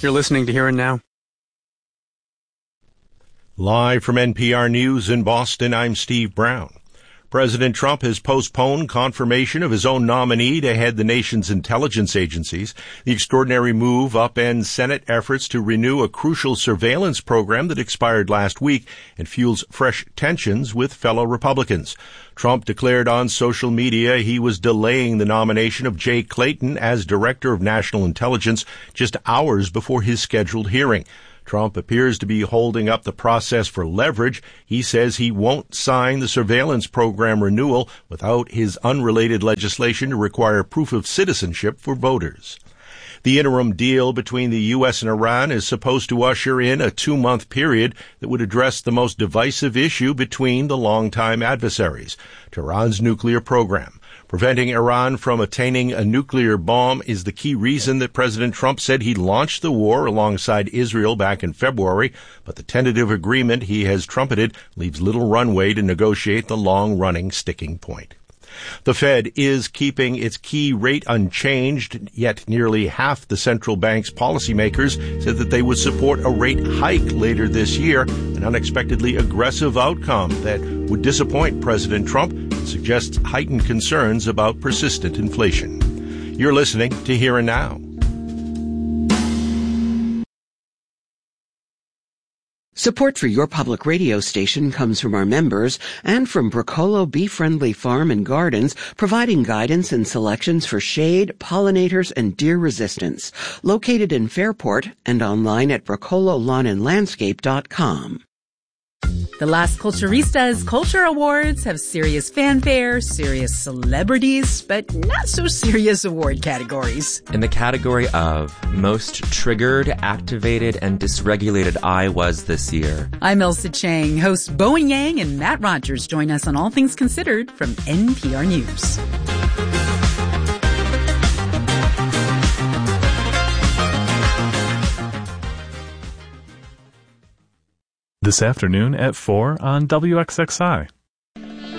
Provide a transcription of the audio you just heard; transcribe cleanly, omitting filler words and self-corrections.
You're listening to Here and Now. Live from NPR News in Boston, I'm Steve Brown. President Trump has postponed confirmation of his own nominee to head the nation's intelligence agencies. The extraordinary move upends Senate efforts to renew a crucial surveillance program that expired last week and fuels fresh tensions with fellow Republicans. Trump declared on social media he was delaying the nomination of Jay Clayton as Director of National Intelligence just hours before his scheduled hearing. Trump appears to be holding up the process for leverage. He says he won't sign the surveillance program renewal without his unrelated legislation to require proof of citizenship for voters. The interim deal between the U.S. and Iran is supposed to usher in a 2-month period that would address the most divisive issue between the longtime adversaries, Tehran's nuclear program. Preventing Iran from attaining a nuclear bomb is the key reason that President Trump said he launched the war alongside Israel back in February, but the tentative agreement he has trumpeted leaves little runway to negotiate the long-running sticking point. The Fed is keeping its key rate unchanged, yet nearly half the central bank's policymakers said that they would support a rate hike later this year, an unexpectedly aggressive outcome that would disappoint President Trump and suggests heightened concerns about persistent inflation. You're listening to Here and Now. Support for your public radio station comes from our members and from Bracolo Bee Friendly Farm and Gardens, providing guidance and selections for shade, pollinators, and deer resistance. Located in Fairport and online at bracololawnandlandscape.com. The Las Culturistas Culture Awards have serious fanfare, serious celebrities, but not so serious award categories. In the category of Most Triggered, Activated, and Dysregulated I Was this year. I'm Elsa Chang. Hosts Bowen Yang and Matt Rogers join us on All Things Considered from NPR News. This afternoon at 4 on WXXI.